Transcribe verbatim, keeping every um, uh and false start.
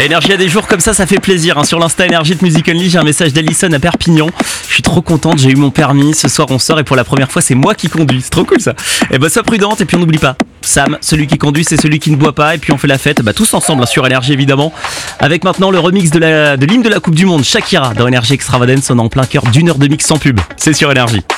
Énergie à des jours comme ça, ça fait plaisir. Hein. Sur l'Insta Énergie de Music Only, j'ai un message d'Alison à Perpignan. Je suis trop contente, j'ai eu mon permis. Ce soir, on sort et pour la première fois, c'est moi qui conduis. C'est trop cool ça. Et bah, sois prudente et puis on n'oublie pas. Sam, celui qui conduit, c'est celui qui ne boit pas. Et puis on fait la fête, bah, tous ensemble hein, sur Énergie évidemment. Avec maintenant le remix de, la, de l'hymne de la Coupe du Monde, Shakira dans Énergie Extravagance. On est en plein cœur d'une heure de mix sans pub. C'est sur Énergie.